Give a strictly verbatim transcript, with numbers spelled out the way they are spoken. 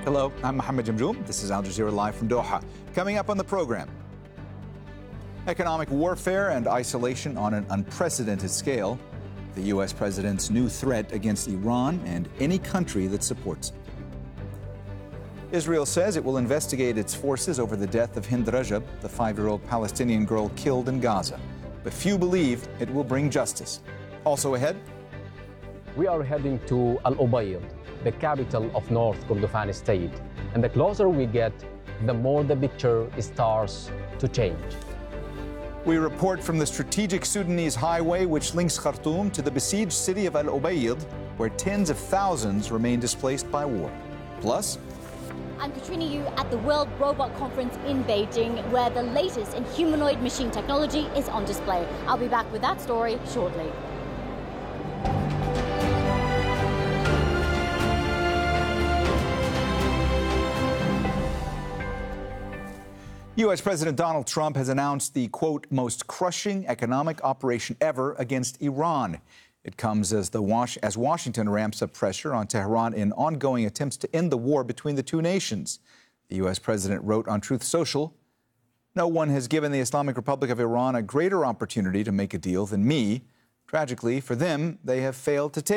Hello, I'm Mohammed Jamjoom. This is Al Jazeera Live from Doha. Coming up on the program, economic warfare and isolation on an unprecedented scale, the U S president's new threat against Iran and any country that supports it. Israel says it will investigate its forces over the death of Hind Rajab, the five-year-old Palestinian girl killed in Gaza. But few believe it will bring justice. Also ahead, we are heading to Al Ubayd, the capital of North Kordofan state. And the closer we get, the more the picture starts to change. We report from the strategic Sudanese highway which links Khartoum to the besieged city of Al Ubayd, where tens of thousands remain displaced by war. Plus, I'm Katrina Yu at the World Robot Conference in Beijing, where the latest in humanoid machine technology is on display. I'll be back with that story shortly. U S President Donald Trump has announced the, quote, most crushing economic operation ever against Iran. It comes as, the Was- as Washington ramps up pressure on Tehran in ongoing attempts to end the war between the two nations. The U S president wrote on Truth Social, "No one has given the Islamic Republic of Iran a greater opportunity to make a deal than me. Tragically, for them, they have failed to take